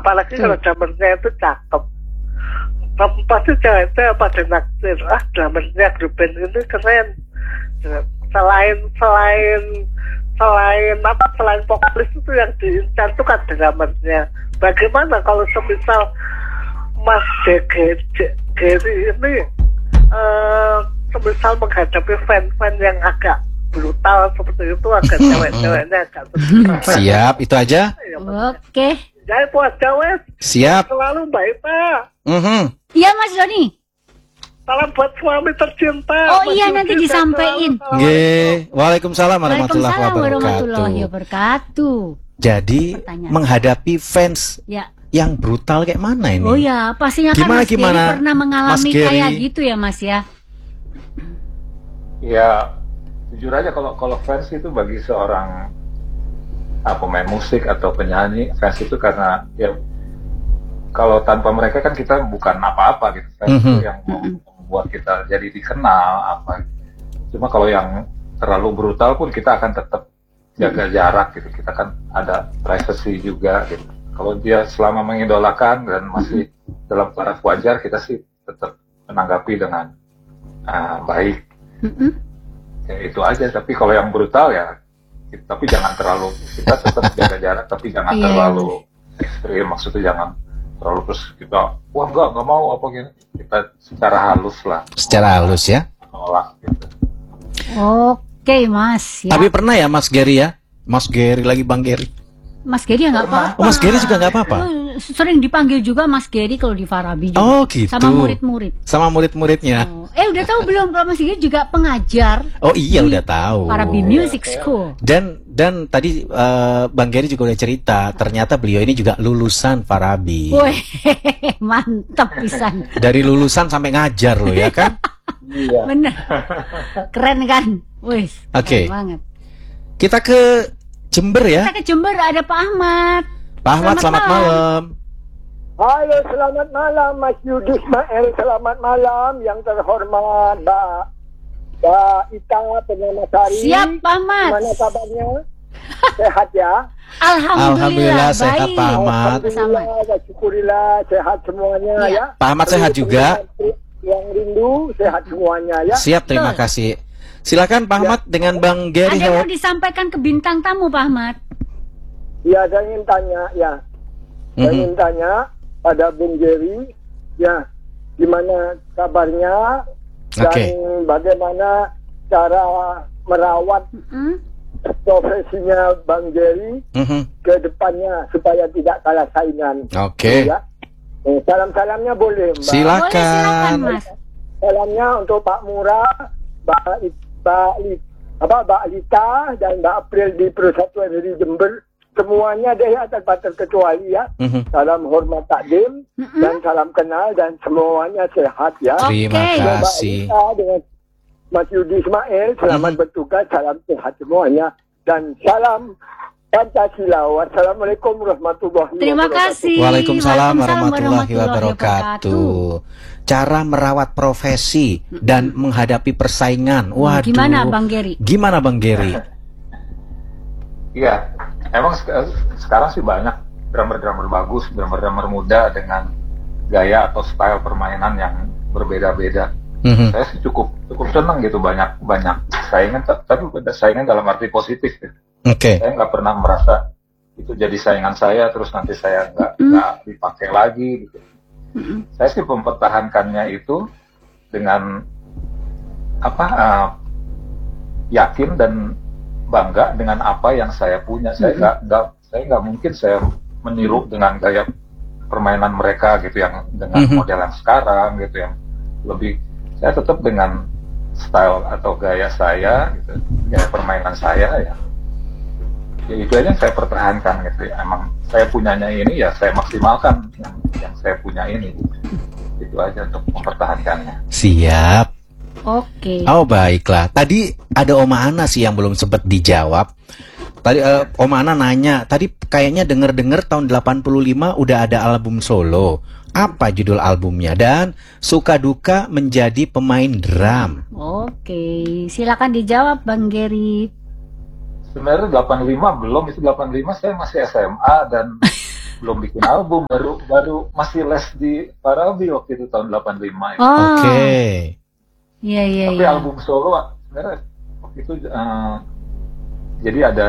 Apalagi kalau drummernya itu cakep. Pasti cewek-cewek pada naksir. Drummernya grup band ini keren. Selain vokalis itu yang diincar itu kan drummernya. Bagaimana kalau semisal Mas Gary ini semisal menghadapi fan-fan yang agak brutal seperti itu, agak cewek-ceweknya agak Siap, itu aja. Oke. Ya itu aja wes. Siap. Selalu Mbak Ita. Iya Mas Doni. Salam buat suami tercinta. Oh iya, nanti disampaikan. Waalaikumsalam warahmatullahi wabarakatuh. Jadi menghadapi fans yang brutal kayak mana ini? Oh ya, pastinya kan Mas Gary pernah mengalami kayak gitu ya Mas ya. Ya, jujur aja kalau fans itu bagi seorang pemain musik atau penyanyi, fans itu karena ya kalau tanpa mereka kan kita bukan apa-apa gitu. Fans itu yang membuat kita jadi dikenal apa. Cuma kalau yang terlalu brutal pun kita akan tetap jaga jarak gitu. Kita kan ada privacy juga gitu. Kalau dia selama mengidolakan dan masih dalam taraf wajar, kita sih tetap menanggapi dengan baik. Ya itu aja. Tapi kalau yang brutal ya, tapi jangan terlalu, kita tetap jaga jarak, tapi jangan terlalu ekstrim. Maksudnya jangan terlalu terus kita, wah nggak mau apa gitu. Kita secara halus lah. Secara halus ya. Menolak gitu. Oke Mas. Ya. Tapi pernah ya Mas Gary ya? Mas Gary lagi Bang Gary. Mas Gary ya nggak apa-apa. Oh, Mas Gary juga nggak apa-apa. Sering dipanggil juga Mas Gary kalau di Farabi juga. Oh gitu. Sama murid-murid. Sama murid-muridnya. Udah tahu belum kalau Mas Gary juga pengajar? Oh iya udah tahu. Farabi Music School. Dan tadi Bang Gary juga udah cerita, ternyata beliau ini juga lulusan Farabi. Wih, mantap pisan. Dari lulusan sampai ngajar loh ya kan? Iya. Bener. Keren kan? Wih. Oke. Banget. Kita ke Jember ya. Kita ke Jember, ada Pak Ahmad. Pak Ahmad, selamat malam. Halo, selamat malam Mas Yudi Ismail. Selamat malam yang terhormat Mbak Ita Pernamasari. Siap Pak Ahmad. Gimana kabarnya? Sehat ya? Alhamdulillah sehat Pak Ahmad. Alhamdulillah, syukurillah sehat semuanya ya. Pak Ahmad sehat juga. Yang rindu sehat semuanya ya. Siap, terima kasih. Silakan Pak Ahmad dengan Bang Gary. Ada yang mau disampaikan ke bintang tamu Pak Ahmad? Ya, saya ingin tanya ya. Saya ingin tanya pada Bung Gary ya, gimana kabarnya dan bagaimana cara merawat profesinya Bang Gary ke depannya supaya tidak kalah saingan. Ya. Salam-salamnya boleh Mbak. Silakan. Boleh, silakan Mas. Salamnya untuk Pak Murah, Mbak Lita dan Mbak April di Persatuan Heri Jember. Semuanya deh tanpa terkecuali ya. Salam hormat takdim dan salam kenal dan semuanya sehat ya. Terima kasih. Mbak dengan Mas Yudi Ismail, selamat bertugas, salam sehat semuanya dan salam Pancasila. Wassalamualaikum warahmatullahi wabarakatuh. Terima kasih. Waalaikumsalam warahmatullahi wabarakatuh. Cara merawat profesi dan menghadapi persaingan. Waduh. Gimana Bang Gary? Gimana Bang Gary? Iya, emang sekarang sih banyak drummer-drummer bagus, drummer-drummer muda dengan gaya atau style permainan yang berbeda-beda. Saya sih cukup senang gitu, banyak saingan, tapi saingan dalam arti positif ya. Saya nggak pernah merasa itu jadi saingan saya terus nanti saya nggak dipakai lagi gitu. Saya sih mempertahankannya itu dengan yakin dan bangga dengan apa yang saya punya. Saya nggak mungkin saya meniru dengan gaya permainan mereka gitu, yang dengan model yang sekarang gitu, yang lebih. Saya tetap dengan style atau gaya saya gitu, gaya permainan saya ya itu aja yang saya pertahankan gitu. Emang saya punyanya ini ya saya maksimalkan yang saya punya ini. Itu aja untuk mempertahankannya. Siap. Oke. Oh baiklah. Tadi ada Oma Ana sih yang belum sempat dijawab. Tadi Oma Ana nanya, tadi kayaknya denger tahun 85 udah ada album solo. Apa judul albumnya dan suka duka menjadi pemain drum? Oke, silakan dijawab Bang Gary. Sebenarnya 85 belum, itu 85 saya masih SMA dan belum bikin album, baru masih les di Parabi waktu itu tahun 85 ya. Oke. Iya. Tapi album solo sebenarnya waktu itu jadi ada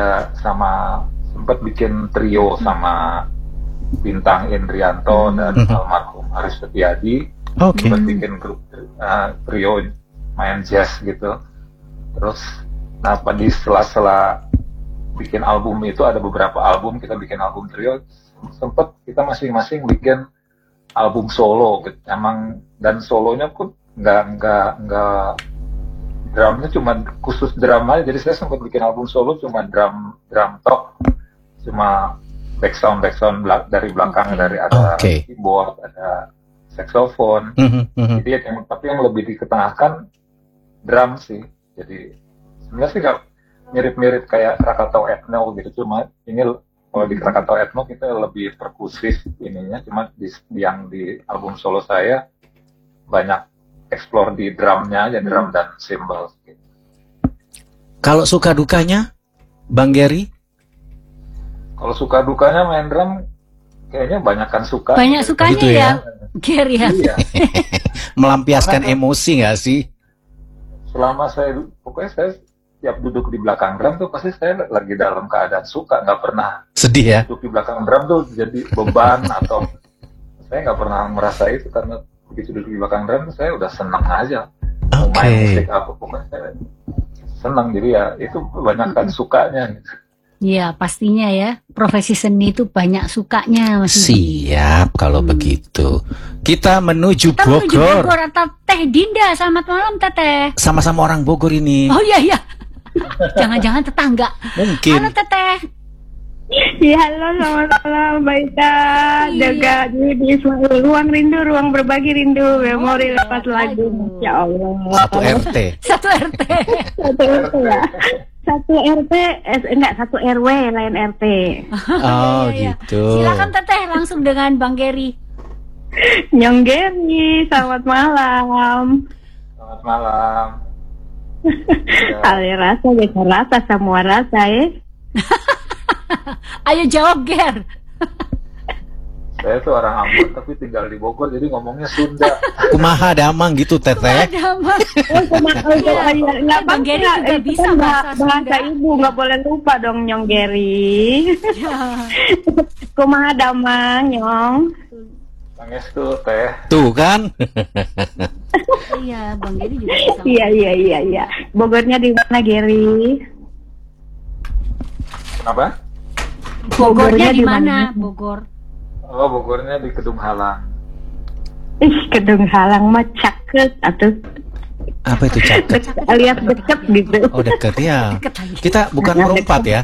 sempat bikin trio sama Bintang Indrianto dan almarhum Haris Setiadi. Sempat bikin grup trio main jazz gitu. Terus di sela-sela bikin album itu ada beberapa album, kita bikin album trio, sempet kita masing-masing bikin album solo gitu. Emang dan solonya pun nggak drumnya cuma khusus drum aja, jadi saya sempat bikin album solo cuma drum top, cuma back sound dari belakang, dari ada keyboard, ada saxophone. Jadi tapi yang lebih diketengahkan drum sih. Jadi sebenarnya sih nggak mirip-mirip kayak Krakatau Ethno gitu, cuma ini kalau di Krakatau Ethno kita lebih perkusif ininya, cuma yang di album solo saya banyak explore di drumnya aja, drum dan cymbal gitu. Kalau suka dukanya Bang Gary? Kalau suka dukanya main drum kayaknya banyak suka. Banyak sukanya gitu ya Gary ya. Iya. Melampiaskan emosi nggak sih? Selama pokoknya saya tiap duduk di belakang drum tuh pasti saya lagi dalam keadaan suka, nggak pernah sedih ya. Duduk di belakang drum tuh jadi beban atau saya nggak pernah merasa itu, karena begitu duduk di belakang drum tuh saya udah senang aja. Main musik apa pokoknya saya senang, jadi ya itu banyakkan sukanya gitu. Iya pastinya ya, profesi seni itu banyak sukanya Mas. Siap kalau begitu. Kita menuju Bogor. Menuju Bogor atau Teh Dinda. Selamat malam Teteh. Sama-sama orang Bogor ini. Oh iya. Jangan-jangan tetangga. Mungkin. Halo Teteh. Ya halo, selamat malam Mbak Ita. Jaga di ruang rindu, ruang berbagi rindu, memori lepas lagu. Ya Allah. Satu RT. Satu RT ya. Satu RT, satu RW lain RT. Oh gitu. Silakan Teteh langsung dengan Bang Gary. Nyong Gary, selamat malam. Selamat malam. Kali rasa, semua rasa ya. Ayo jawab Ger. Saya tuh orang Ambon tapi tinggal di Bogor, jadi ngomongnya Sunda. Kumaha damang gitu Teteh. Bang Gary juga bisa bahasa ibu, nggak boleh lupa dong Nyong Gary. Kumaha damang Nyong. Pangestu Teh. Tuh kan. Iya Bang Gary juga bisa. Iya. Bogornya di mana Gary? Kenapa? Bogornya di mana? Bogor. Oh, Bogornya di Kedung Halang. Kedung Halang mah caket atau apa itu caket? Alias deket gitu. Oh deket ya. Kita bukan melompat ya.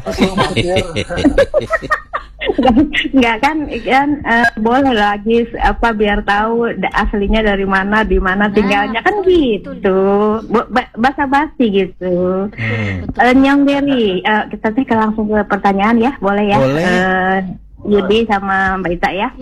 Enggak kan boleh lagi biar tahu aslinya dari mana, di mana tinggalnya kan gitu. Basa-basi gitu. Nyong Gary, kita langsung ke pertanyaan ya, boleh ya? Boleh. Yudi sama Mbak Ita ya.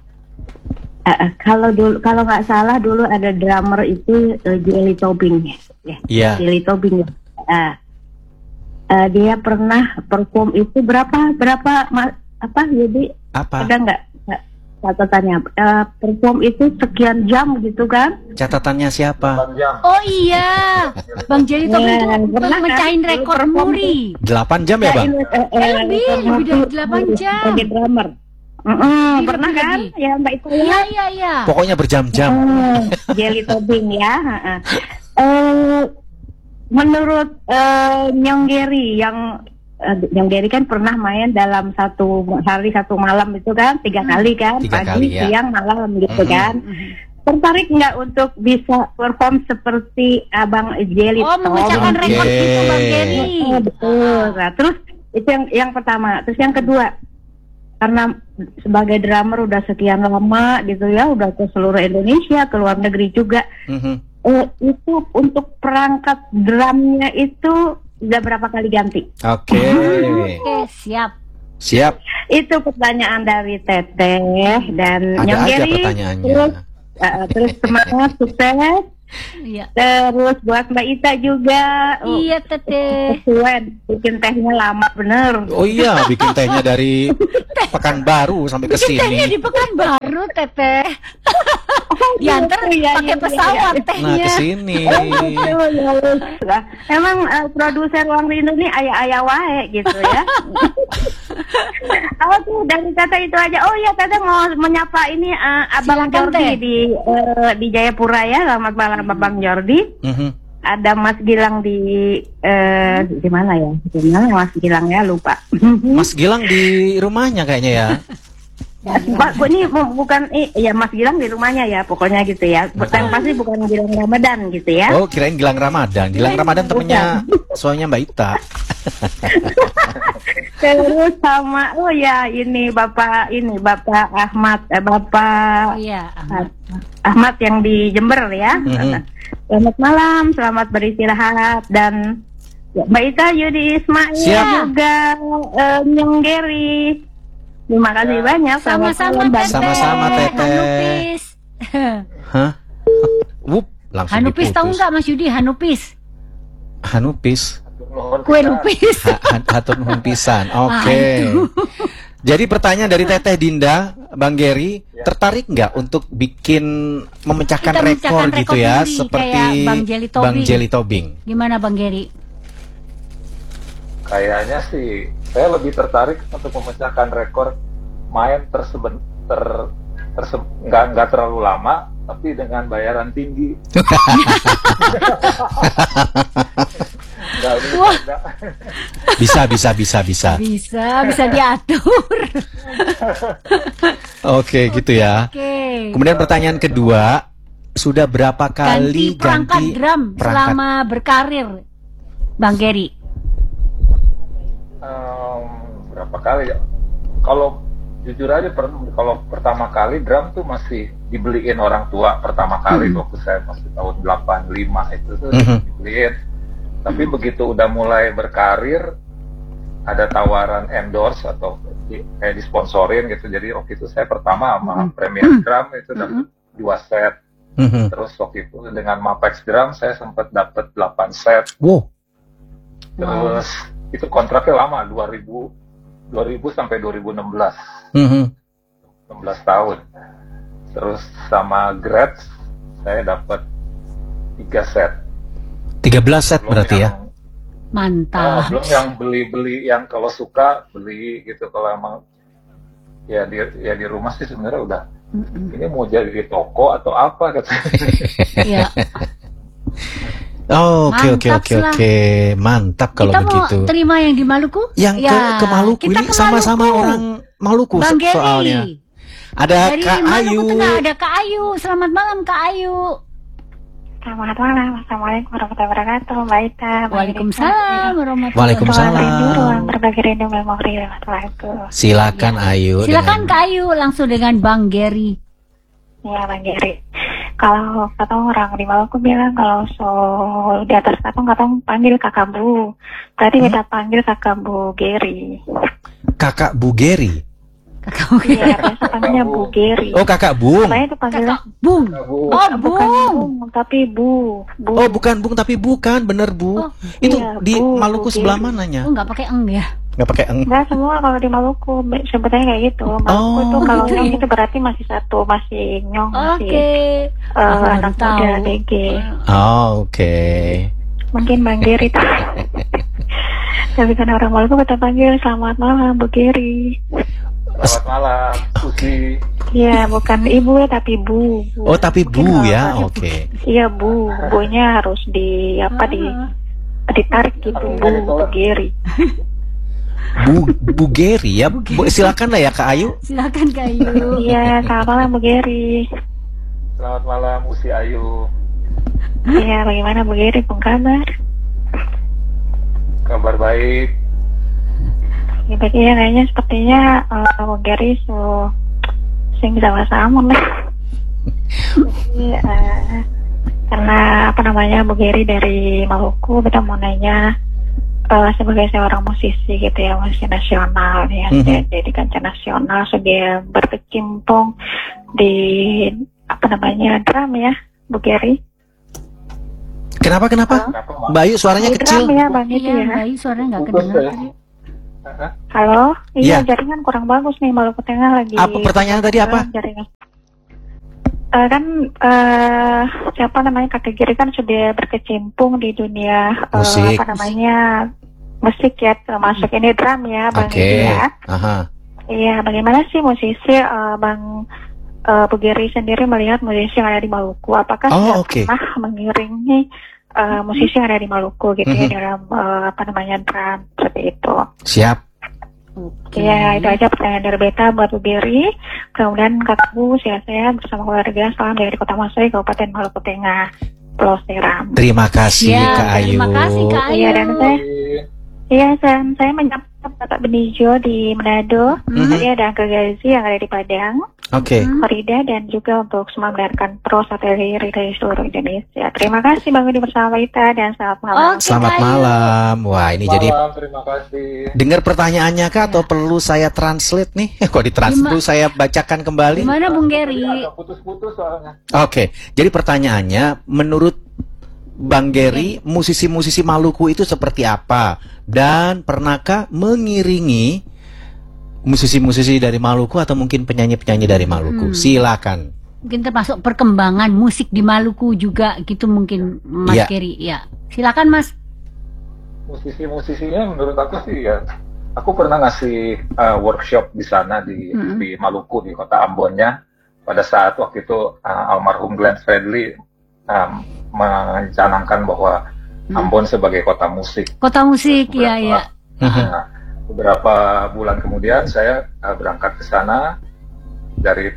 Kalau nggak salah dulu ada drummer itu Jelly Tobing ya. Jelly Tobing ya. Dia pernah perform itu berapa Yudi? Apa? Ada nggak catatannya? Perform itu sekian jam gitu kan? Catatannya siapa? Oh iya, Bang Jelly Tobing itu mecahin rekor muri. 8 jam ya Bang? Lebih dari 8 jam. Sebagai drummer. Pernah kan? Ya Mbak Ita ya? Iya. Pokoknya berjam-jam. Jelly Tobing ya. Menurut Nyong Gary Nyong Gary kan pernah main dalam satu hari satu malam itu kan 3 kali kan, 3 pagi, kali, ya. siang, malam gitu kan. Tertarik nggak untuk bisa perform seperti Abang Jelly? Memecahkan rekor itu Bang Gary. Betul. Nah, terus itu yang pertama. Terus yang kedua, karena sebagai drummer udah sekian lama gitu ya, udah ke seluruh Indonesia, ke luar negeri juga. Itu untuk perangkat drumnya itu udah berapa kali ganti? Oke, siap. Itu pertanyaan dari Teteh dan Ada Nyong aja Gary. pertanyaannya. Terus semangat, sukses. Iya. Terus buat Mbak Ita juga. Iya, Teteh. Kesuwen, bikin tehnya lama bener. Oh iya, bikin tehnya dari Pekanbaru sampai ke Bikin tehnya sini. di Pekanbaru, Teteh. Diantar pakai pesawat Nah, tehnya. ke sini. Lah, emang produser Ruang Rindu ini ayah-ayah wae gitu ya. Oh tuh dari Teteh itu aja. Oh iya, Teteh mau menyapa ini Abang Silakan, Jordi Teh. di Jayapura ya. Selamat malam Abang Jordi. Ada Mas Gilang di mana ya? Di mana Mas Gilang ya, lupa. Mas Gilang di rumahnya kayaknya ya. Pak, ini bukan ya Mas Gilang di rumahnya ya, pokoknya gitu ya. Yang pasti bukan Gilang Ramadan gitu ya. Oh, kirain Gilang Ramadan. Gilang Ramadan temennya soalnya Mbak Ita. Terus sama ini Bapak Ahmad Iya. Ahmad yang di Jember ya. Selamat malam, selamat beristirahat dan Mbak Ita, Yudi Ismail Siap. juga Nyong Geri. Terima kasih banyak. Sama-sama, Teteh. Sama-sama, Teteh. Hanupis. Hah? Wup, langsung Hanupis tahu diputus. nggak Mas Yudi? Hanupis. Hanupis. Kue lupis. Hatur nuhun pisan. Oke. Jadi pertanyaan dari Teteh Dinda, Bang Geri, tertarik nggak untuk bikin memecahkan Kita rekor memecahkan gitu rekor ya, muri, seperti kayak Bang Jelly Tobing. Bang Jelly Tobing? Gimana Bang Geri? Kayaknya sih saya lebih tertarik untuk memecahkan rekor main nggak terlalu lama tapi dengan bayaran tinggi. Wah. Bisa. Bisa diatur. Oke, gitu ya. Oke. Kemudian pertanyaan kedua, sudah berapa kali Ganti perangkat drum selama berkarir, Bang Geri? Berapa kali ya? Kalau jujur aja, kalau pertama kali drum tuh masih dibeliin orang tua pertama kali waktu saya masih tahun 85 itu tuh dibeliin. Tapi begitu udah mulai berkarir, ada tawaran endorse atau kayak disponsorin gitu. Jadi waktu itu saya pertama sama Premier Drum itu dapat 2 set. Terus waktu itu dengan Mapex Drum saya sempat dapat 8 set. Wow. Terus itu kontraknya lama, 2000 sampai 2016. 16 tahun. Terus sama Gretsch saya dapat 3 set. 13 set Belum berarti ya? Mantap. Belum yang beli-beli yang kalau suka beli gitu, kalau emang ya di rumah sih sebenarnya udah ini mau jadi di toko atau apa katanya. Iya. Oh, oke. Mantap lah. Mantap kalau Kita begitu. mau terima yang di Maluku? Yang ke Maluku kita ini ke sama-sama Maluku. orang Maluku Bang Geri. soalnya. Ada Dari Kak Maluku Ayu. Tengah ada Kak Ayu. Selamat malam Kak Ayu. Selamat malam, Assalamualaikum warahmatullahi wabarakatuh, Mbak Ita. Waalaikumsalam warahmatullahi Waalaikumsalam. Ruang berbagi rindu memori lagu. Silakan Ayu. Silakan Kak Ayu langsung dengan Bang Geri. Ya Bang Geri. Kalau kata orang di Maluku bilang kalau di atas katong panggil kakak Bu. Tadi kita panggil kakak Bu Geri. Kakak Bu Geri. Iya, biasa panggilnya Bu Geri. Oh, Kakak Bung. Saya itu panggilnya Kakak Bung. Oh, bukan Bung. Bung, tapi Bu. Oh, bukan Bung tapi bukan, bener Bu. Oh, Itu iya, di Bu, Maluku Bu sebelah Geri. mananya? Oh, nggak pakai eng ya? Nggak pakai eng. Enggak, semua kalau di Maluku sebetulnya kayak gitu. Maluku Oh, tuh kalau gitu nyong ya? itu berarti masih satu, masih nyong, masih Oke. Aku baru anak tahu. muda BG. Oh, oke. Mungkin Bang Geri tuh. Tapi kan orang Maluku kita panggil selamat malam Bu Geri. Selamat malam, Uci. Iya, bukan ibu ya tapi Bu. Oh, tapi Mungkin Bu kalau ya. panggil Oke. Iya Bu, Bu-nya harus ditarik gitu, Bu Geri. Bu Geri ya. Silakan lah ya Kak Ayu. Silakan Kak Ayu. Iya, selamat malam Bu Geri. Selamat malam, Uci Ayu. Iya, bagaimana Bu Geri, pun kabar? Kabar baik. Ya, bagian kayaknya sepertinya Bu Geri sing sama-sama lah. Jadi, karena Bu Geri dari Maluku, kita mau nanya sebagai seorang musisi gitu ya, musisi nasional ya, jadi kancah nasional sudah berkecimpung di drum ya Bu Geri. Kenapa? Kenapa, Mbak Ayu suaranya kecil. Drum ya Bang itu Iya, ya. Mbak Ayu suaranya nggak Putus kedengar ya. tadi. Halo, iya Iya. jaringan kurang bagus nih Maluku Tengah lagi. Apa pertanyaan tadi apa? Jaringan. Siapa namanya Kakek Giri kan sudah berkecimpung di dunia Musik. musik ya, termasuk ini drum ya Bang Oke. Giri ya. Aha. Iya, bagaimana sih musisi Bang Bu Giri sendiri melihat musisi yang ada di Maluku? Apakah sudah oke. pernah mengiringi musisi yang ada di Maluku gitu ya dalam drum seperti itu? Siap. Iya, itu aja pertanyaan dari Beta buat Bu Giri. Kemudian Kak Bu, sehat-sehat bersama keluarga. Salam dari Kota Masoi, Kabupaten Maluku Tengah, Pulau Seram. Terima kasih Ya, Kak Ayu. terima kasih Kak Ayu. Iya, dan saya menyapa Bapak Benijo di Manado. Tadi ada Angga Gazi yang ada di Padang, Oke. Florida, dan juga untuk semua mendengarkan Pro Satellite dari seluruh Indonesia. Terima kasih Bang Budi bersama kita dan selamat malam. Oke, Selamat Kak Ayu. malam. Wah, ini jadi Malam, terima kasih. dengar pertanyaannya Kak atau perlu saya translate nih? Kok ditranslate? Perlu saya bacakan kembali? Gimana Bung Geri? Agak putus-putus soalnya. Oke. Jadi pertanyaannya, menurut Bang Geri, musisi-musisi Maluku itu seperti apa? Dan pernahkah mengiringi musisi-musisi dari Maluku atau mungkin penyanyi-penyanyi dari Maluku? Silakan. Mungkin termasuk perkembangan musik di Maluku juga gitu mungkin Mas Iya. Geri. Ya, silakan Mas. Musisi-musisinya menurut aku sih ya, aku pernah ngasih workshop di sana di Maluku, di kota Ambonnya, pada saat waktu itu almarhum Glenn Fredly mencanangkan bahwa Ambon sebagai kota musik. Kota musik, ya. Nah, beberapa bulan kemudian saya berangkat ke sana dari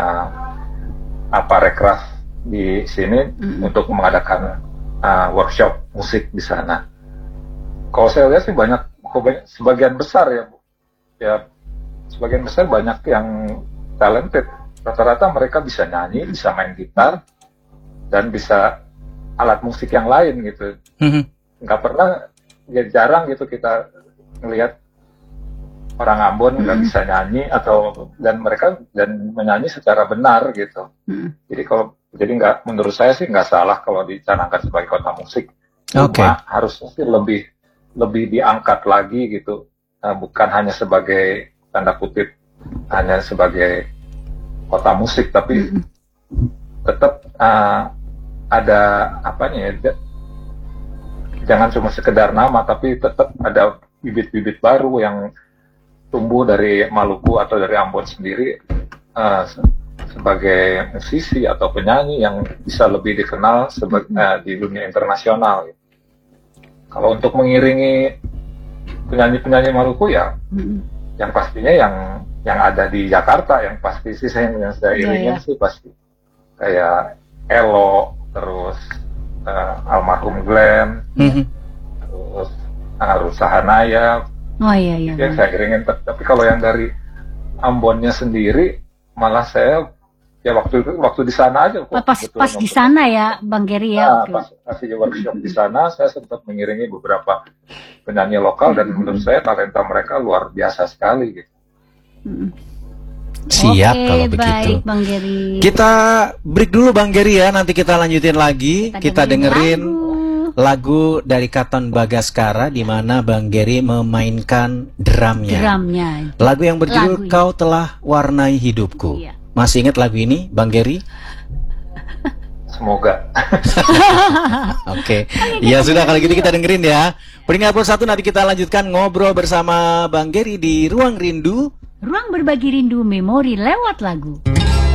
Rekraf di sini untuk mengadakan workshop musik di sana. Kalau saya lihat sih sebagian besar ya sebagian besar banyak yang talented. Rata-rata mereka bisa nyanyi, bisa main gitar, dan bisa alat musik yang lain gitu. Nggak pernah, ya jarang gitu kita ngelihat orang Ambon nggak bisa nyanyi dan mereka menyanyi secara benar gitu. Jadi nggak, menurut saya sih nggak salah kalau dicanangkan sebagai kota musik. Cuma harusnya sih lebih diangkat lagi gitu, bukan hanya sebagai tanda kutip hanya sebagai kota musik, tapi tetap ada apanya ya, jangan cuma sekedar nama, tapi tetap ada bibit-bibit baru yang tumbuh dari Maluku atau dari Ambon sendiri sebagai musisi atau penyanyi yang bisa lebih dikenal di dunia internasional. Kalau untuk mengiringi penyanyi-penyanyi Maluku ya, yang pastinya yang ada di Jakarta, yang pasti sih yang saya iringin sih pasti kayak Elo, terus almarhum Glenn, terus Rusa Hanaya. Oh iya. Yang saya iringin. Tapi kalau yang dari Ambonnya sendiri, malah saya ya waktu di sana aja. Pas di sana ya, Bang Geri ya. Pas kasih workshop di sana, saya sempat mengiringi beberapa penyanyi lokal dan menurut saya talenta mereka luar biasa sekali gitu. Siap kalau begitu. Baik, Bang Geri. Kita break dulu Bang Geri ya, nanti kita lanjutin lagi. Kita dengerin lagu dari Katon Bagaskara di mana Bang Geri memainkan drumnya. Lagu yang berjudul Kau Telah Warnai Hidupku. Iya. Masih ingat lagu ini, Bang Geri? Semoga. Oke. Ya sudah, kalau gitu kita dengerin ya. Peringkat satu, nanti kita lanjutkan ngobrol bersama Bang Geri di Ruang Rindu. Ruang berbagi rindu memori lewat lagu.